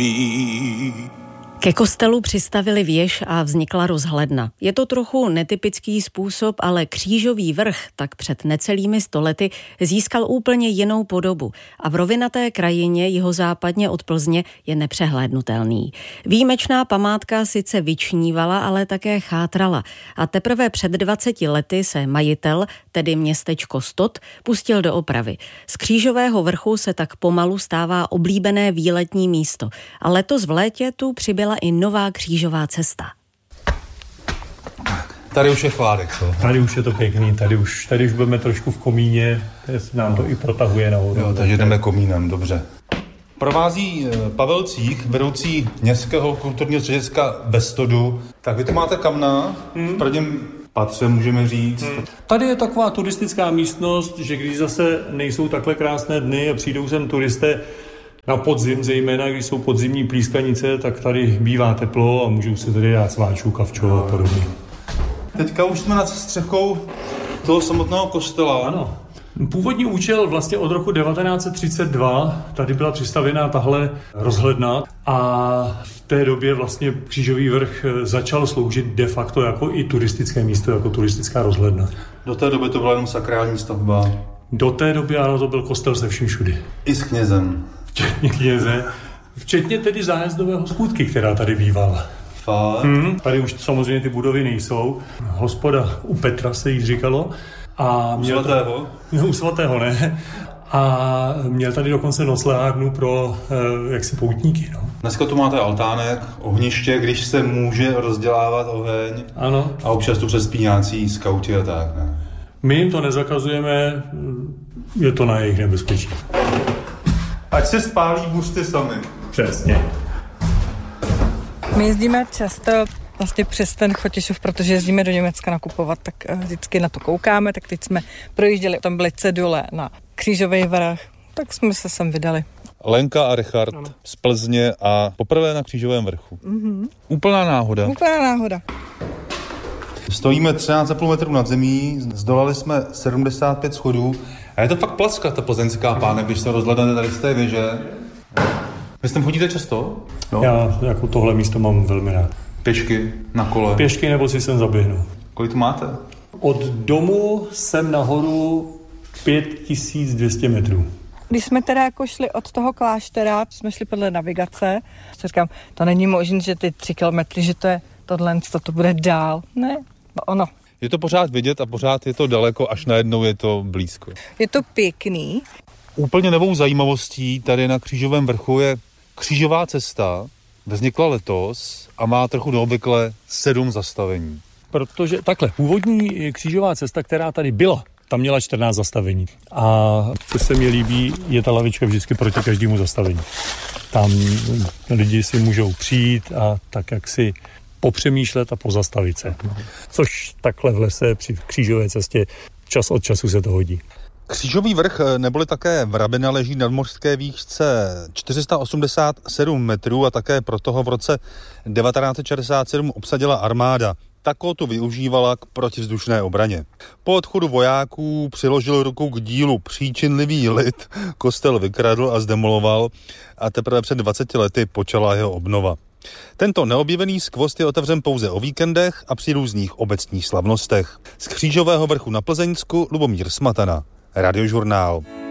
zemí. Ke kostelu přistavili věž a vznikla rozhledna. Je to trochu netypický způsob, ale Křížový vrch tak před necelými 100 lety získal úplně jinou podobu a v rovinaté krajině jihozápadně od Plzně je nepřehlédnutelný. Výjimečná památka sice vyčnívala, ale také chátrala a teprve před 20 lety se majitel, tedy městečko Stot, pustil do opravy. Z Křížového vrchu se tak pomalu stává oblíbené výletní místo a letos v létě tu přibyla i nová křížová cesta. Tady už je chládek, co? Tady už je to pěkný, tady už budeme trošku v komíně, nám to i protahuje nahoru. Jo, takže jdeme komínem, dobře. Provází Pavel Cích, vedoucí městského kulturního střediska ve Stodu. Tak vy tu máte kamna, v prvním patře můžeme říct. Tady je taková turistická místnost, že když zase nejsou takhle krásné dny a přijdou sem turisté na podzim, zejména když jsou podzimní plískanice, tak tady bývá teplo a můžou si tady dát sváčů, kavčo a podobně. Teďka už jsme nad střechou toho samotného kostela. Ano. Původní účel vlastně od roku 1932 tady byla přistavěná tahle rozhledna a v té době vlastně Křížový vrch začal sloužit de facto jako i turistické místo, jako turistická rozhledna. Do té doby to byla jenom sakrální stavba. Do té doby ano, to byl kostel se vším všudy. I s knězem. Včetně kněze. Včetně tedy zájezdové hospůdky, která tady bývala. Fakt? Tady už samozřejmě ty budovy nejsou. Hospoda u Petra se jí říkalo. A u svatého? U svatého ne. A měl tady dokonce nosleárnu pro jaksi poutníky. No. Dneska tu máte altánek, ohniště, když se může rozdělávat oheň. Ano. A občas tu přespí nějací skauti a tak, ne? My jim to nezakazujeme, je to na jejich nebezpečí. Ať se spálí buřty sami. Přesně. My jezdíme často vlastně přes ten Chotěšov, protože jezdíme do Německa nakupovat, tak vždycky na to koukáme, tak teď jsme projížděli, tam byly cedule na Křížový vrch, tak jsme se sem vydali. Lenka a Richard z Plzně a poprvé na Křížovém vrchu. Mm-hmm. Úplná náhoda. Úplná náhoda. Stojíme 13,5 metru nad zemí, zdolali jsme 75 schodů a je to fakt placka, ta plzeňská páne, když se rozhlednete tady z té věže. Vy s tím chodíte často? No. Já jako tohle místo mám velmi rád. Pěšky, na kole? Pěšky nebo si sem zaběhnu. Kolik tu máte? Od domu sem nahoru 5200 metrů. Když jsme teda jako šli od toho kláštera, jsme šli podle navigace, si říkám, to není možné, že ty 3 kilometry, že to je tohle, to bude dál. Ne, ono. Je to pořád vidět a pořád je to daleko, až najednou je to blízko. Je to pěkný. Úplně novou zajímavostí tady na Křížovém vrchu je křížová cesta. Vznikla letos a má trochu neobvykle 7 zastavení. Protože takhle, původní křížová cesta, která tady byla, tam měla 14 zastavení. A co se mi líbí, je ta lavička vždycky proti každému zastavení. Tam lidi si můžou přijít a tak jak si popřemýšlet a pozastavit se. Což takhle v lese při křížové cestě čas od času se to hodí. Křížový vrch neboli také Vrabina leží na nadmořské výšce 487 metrů a také proto ho v roce 1967 obsadila armáda. Tako tu využívala k protivzdušné obraně. Po odchodu vojáků přiložil ruku k dílu příčinlivý lid, kostel vykradl a zdemoloval a teprve před 20 lety počala jeho obnova. Tento neobjevený skvost je otevřen pouze o víkendech a při různých obecních slavnostech. Z Křížového vrchu na Plzeňsku Lubomír Smatana, Radiožurnál.